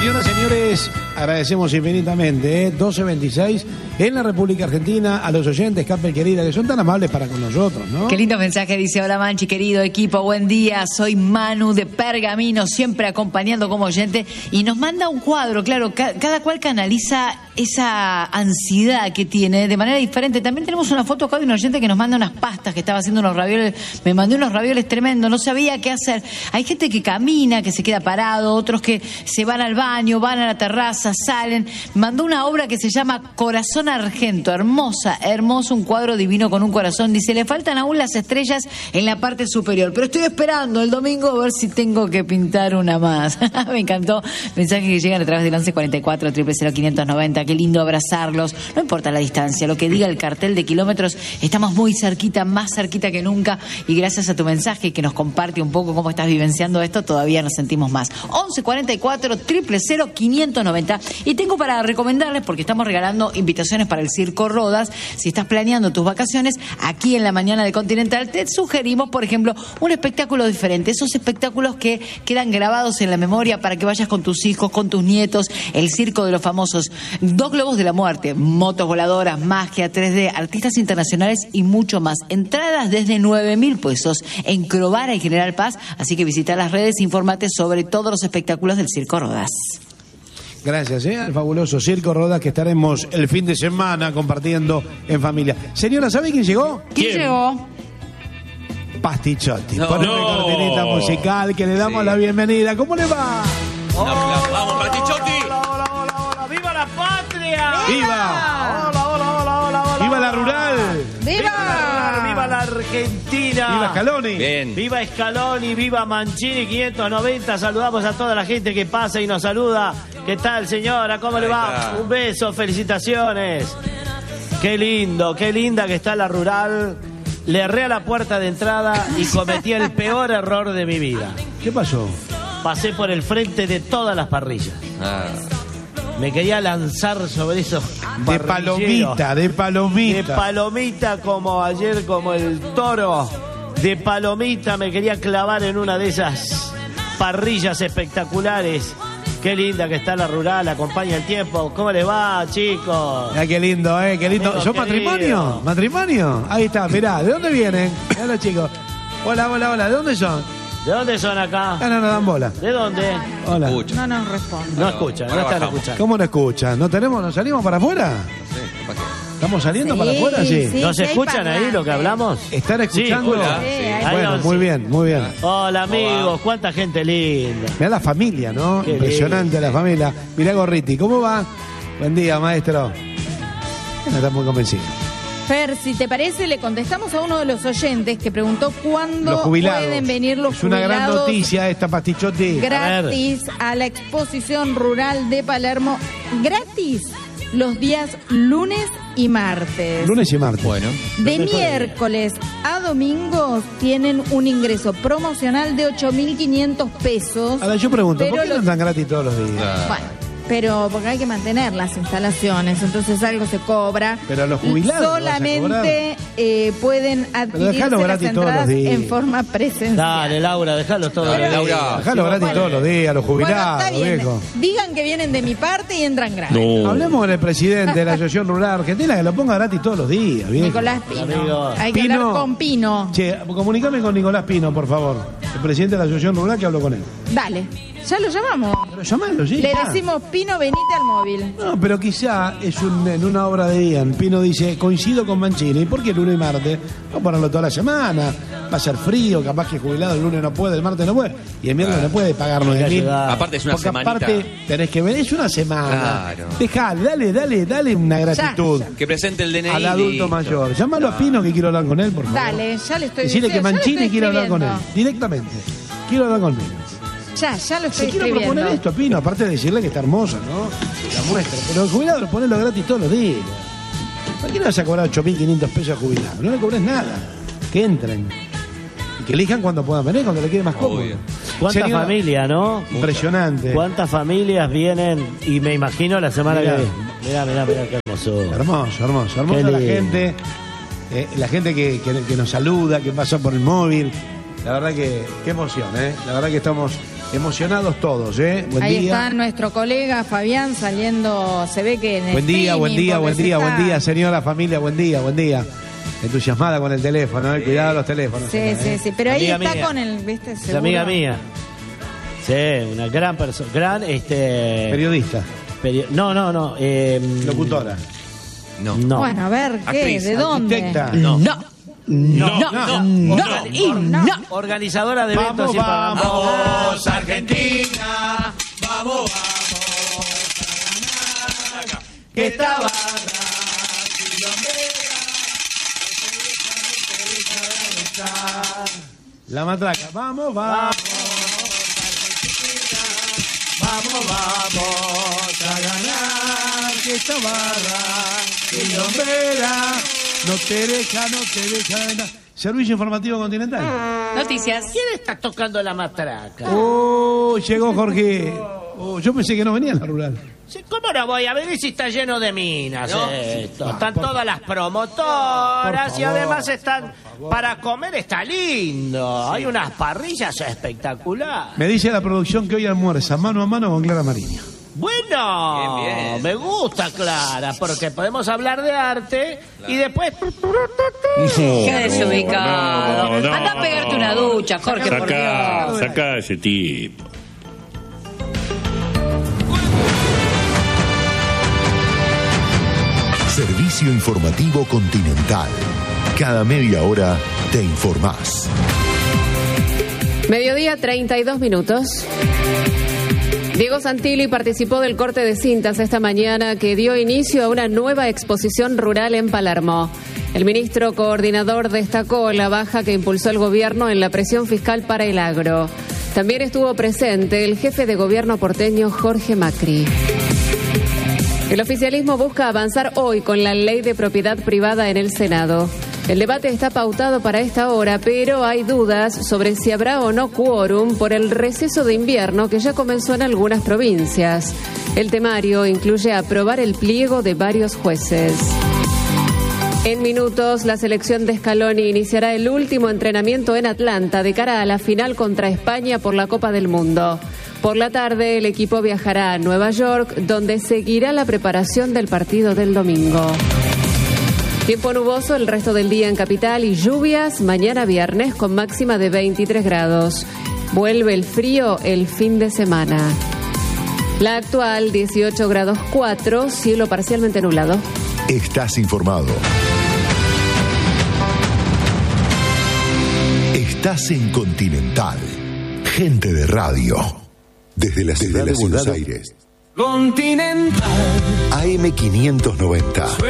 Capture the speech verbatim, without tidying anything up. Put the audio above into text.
Señoras, señores, agradecemos infinitamente, ¿eh? doce veintiséis en la República Argentina, a los oyentes, Capel querida, que son tan amables para con nosotros, ¿no? Qué lindo mensaje, dice: hola Manchi, querido equipo, buen día, soy Manu de Pergamino, siempre acompañando como oyente, y nos manda un cuadro, claro, ca- cada cual canaliza esa ansiedad que tiene de manera diferente. También tenemos una foto acá de un oyente que nos manda unas pastas, que estaba haciendo unos ravioles, me mandó unos ravioles tremendos, no sabía qué hacer. Hay gente que camina, que se queda parado, otros que se van al baño, van a la terraza, salen. Mandó una obra que se llama Corazón Argento, hermosa, hermoso, un cuadro divino con un corazón. Dice: le faltan aún las estrellas en la parte superior, pero estoy esperando el domingo a ver si tengo que pintar una más. Me encantó. Mensajes que llegan a través del once cuarenta y cuatro, cero cero cero, quinientos noventa. Qué lindo abrazarlos. No importa la distancia, lo que diga el cartel de kilómetros, estamos muy cerquita, más cerquita que nunca. Y gracias a tu mensaje que nos comparte un poco cómo estás vivenciando esto, todavía nos sentimos más. once cuarenta y cuatro, cero cero cero, quinientos noventa. Y tengo para recomendarles, porque estamos regalando invitaciones para el Circo Rodas. Si estás planeando tus vacaciones, aquí en la mañana de Continental te sugerimos, por ejemplo, un espectáculo diferente. Esos espectáculos que quedan grabados en la memoria para que vayas con tus hijos, con tus nietos. El Circo de los Famosos, Dos Globos de la Muerte, motos voladoras, magia tres D, artistas internacionales y mucho más. Entradas desde nueve mil pesos en Crovara y General Paz. Así que visita las redes e infórmate sobre todos los espectáculos del Circo Rodas. Gracias, ¿eh? Al fabuloso Circo Rodas, que estaremos el fin de semana compartiendo en familia. Señora, ¿sabe quién llegó? ¿Quién, ¿Quién? llegó? Pastichotti. No. Poneme No. cortinita musical, que le damos Sí. la bienvenida. ¿Cómo le va? Hola, vamos, Pastichotti. Hola, hola, hola, hola. ¡Viva la patria! ¡Viva! Hola, hola, hola, hola, hola. ¡Viva la rural! ¡Viva la rural! ¡Viva la Argentina! ¡Viva Scaloni! Bien. ¡Viva Scaloni! ¡Viva Mancini quinientos noventa! Saludamos a toda la gente que pasa y nos saluda. ¿Qué tal, señora? ¿Cómo le va? está. Un beso, felicitaciones. Qué lindo, qué linda que está la rural. Le erré a la puerta de entrada y cometí el peor error de mi vida. ¿Qué pasó? Pasé por el frente de todas las parrillas. Ah, Me quería lanzar sobre esos De parrilleros. palomita, de palomita. De palomita, como ayer, como el toro. De palomita me quería clavar en una de esas parrillas espectaculares. Qué linda que está la rural, acompaña el tiempo. ¿Cómo les va, chicos? Ah, qué lindo, ¿eh? Qué lindo. Amigo ¿Son querido. matrimonio? ¿Matrimonio? Ahí está, mirá. ¿De dónde vienen? Mirá los chicos. Hola, hola, hola. ¿De dónde son? ¿De dónde son acá? Ah, no, no dan bola. ¿De dónde? Hola. escucha. No nos responde. No escuchan, no Ahora están bajamos. escuchando. ¿Cómo no escuchan? ¿No tenemos, nos salimos para afuera? No sé, capaz que- ¿Estamos saliendo Sí, para afuera? Sí. sí. ¿Nos hay escuchan ahí lo que parlantes. hablamos? ¿Están escuchando? Sí, Hola. Sí, Sí. hay- Ahí Bueno, no, muy sí. bien, muy bien. Hola, amigos. Hola. Cuánta gente linda. Mirá la familia, ¿no? Qué Impresionante la familia. Mirá Gorriti, ¿cómo va? Buen día, maestro. No está muy convencido. Fer, si te parece, le contestamos a uno de los oyentes que preguntó cuándo Los jubilados. pueden venir los es una gran jubilados noticia esta, Pastichotti. gratis a la exposición rural de Palermo. Gratis los días lunes y martes. Lunes y martes. Bueno, De miércoles a domingos tienen un ingreso promocional de ocho mil quinientos pesos. Ahora yo pregunto, ¿por Pero qué no los- están gratis todos los días? ah, Bueno, pero porque hay que mantener las instalaciones, entonces algo se cobra. Pero a los jubilados lo vas a solamente eh, pueden adquirirse dejalo las gratis todos los entradas días. en forma presencial. Dale, Laura, déjalo todo. Dale, bien. Laura. Dejalo gratis bueno. todos los días, los Bueno, jubilados, está bien. viejo. Digan que vienen de mi parte y entran gratis. Hablemos del presidente de la Asociación Rural Argentina, que lo ponga gratis todos los días, viejo. Nicolás Pino. Amigo. Hay que Pino. hablar con Pino. Che, comunicame con Nicolás Pino, por favor. El presidente de la Asociación Rural, que hablo con él. Dale, ya lo llamamos. Pero llamalo, sí. Le ya. decimos, Pino, venite al móvil. No, pero quizá es un, en una obra de Ian. Pino dice, coincido con Mancini. ¿Por qué el lunes y martes? Vamos a ponerlo toda la semana. Va a ser frío, capaz que el jubilado el lunes no puede, el martes no puede. Y el miércoles no puede pagar nueve mil. aparte es una Porque semanita. aparte tenés que ver, es una semana. Claro. Dejale, dale, dale, dale una gratitud Que presente el D N I. al adulto listo. mayor. Llámalo a Pino que quiero hablar con él, por favor. Dale, ya le estoy Decirle que diciendo, ya le Mancini estoy quiere hablar con él. escribiendo. Directamente. Quiero hablar con Pino. Ya, ya lo Se estoy quiero escribiendo. proponer esto, Pino, aparte de decirle que está hermosa, ¿no? La muestra. Pero el jubilado lo ponelo gratis todos los días. ¿Por qué no vas a cobrar ocho mil quinientos pesos a jubilado? No le cobres nada. Que entren. Y que elijan cuando puedan venir, cuando le quede más cómodo. Obvio. Cuánta Señora, familia, ¿no? Impresionante. ¿Cuántas familias vienen? Y me imagino la semana Mirá. que viene. Mirá, mirá, mirá, qué hermoso. Hermoso, hermoso. Hermoso Qué la lindo. gente. eh, la gente que, que- que nos saluda, que pasa por el móvil. La verdad que, qué emoción, ¿eh? La verdad que estamos Emocionados todos, ¿eh? Buen Ahí día. está nuestro colega Fabián saliendo, se ve que en el Buen día, buen streaming, día, porque buen se día, está- buen día, señora familia, buen día, buen día. Entusiasmada con el teléfono, ¿eh? Cuidado los teléfonos. Sí, ¿eh? sí, sí, pero ahí Amiga está mía. con el, ¿viste? Es Seguro. amiga mía. Sí, una gran persona. Gran, este. Periodista, peri- no, no, no. eh, locutora. No. No. Bueno, a ver, ¿qué? Actriz, ¿De dónde? Arquitecta. No. No, No, no, no. no, y no. Organizadora de eventos Vamos, y vamos. Vamos, Argentina. Vamos, que estaba. La matraca. Vamos, vamos. Vamos, vamos a ganar. Que esta barra, quilombera, no te deja, no te deja de nada. Servicio informativo continental. Noticias. ¿Quién está tocando la matraca? Oh, llegó Jorge. Oh, yo pensé que no venía a la rural. Sí, ¿cómo no voy a venir si está lleno de minas No. esto? Ah, Están por todas las promotoras Por y favor, además están para comer, está lindo. Hay unas parrillas espectaculares. Me dice la producción que hoy almuerza mano a mano con Clara Mariño. Bueno, Bien, bien. me gusta, Clara, porque podemos hablar de arte y después... Qué desubicado. no, no. Anda a pegarte una ducha, Jorge, por Saca, Dios. saca a ese tipo. Servicio informativo Continental. Cada media hora te informás. Mediodía, treinta y dos minutos. Diego Santilli participó del corte de cintas esta mañana que dio inicio a una nueva exposición rural en Palermo. El ministro coordinador destacó la baja que impulsó el gobierno en la presión fiscal para el agro. También estuvo presente el jefe de gobierno porteño Jorge Macri. El oficialismo busca avanzar hoy con la ley de propiedad privada en el Senado. El debate está pautado para esta hora, pero hay dudas sobre si habrá o no quórum por el receso de invierno que ya comenzó en algunas provincias. El temario incluye aprobar el pliego de varios jueces. En minutos, la selección de Scaloni iniciará el último entrenamiento en Atlanta de cara a la final contra España por la Copa del Mundo. Por la tarde, el equipo viajará a Nueva York, donde seguirá la preparación del partido del domingo. Tiempo nuboso el resto del día en Capital y lluvias mañana viernes con máxima de veintitrés grados. Vuelve el frío el fin de semana. La actual, dieciocho grados cuatro, cielo parcialmente nublado. Estás informado. Estás en Continental. Gente de radio. Desde la ciudad de Buenos Aires. Continental. A M quinientos noventa.